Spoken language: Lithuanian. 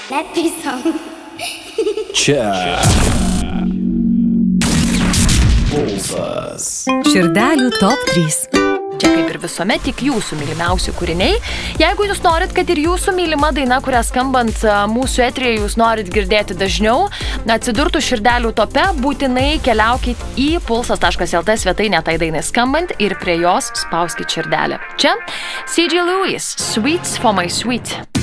Happy song. Čia Pulsas. Širdelių top 3. Čia kaip ir visuomet tik jūsų mylimiausi kūriniai. Jeigu jūs norit, kad ir jūsų mylima daina, kurią skambant mūsų eteryje jūs norit girdėti dažniau, atsidurtų širdelių tope, būtinai keliaukit į pulsas.lt svetainę tai dainai skambant ir prie jos spauskit širdelę. Čia C.J. Lewis, Sweets for my sweet.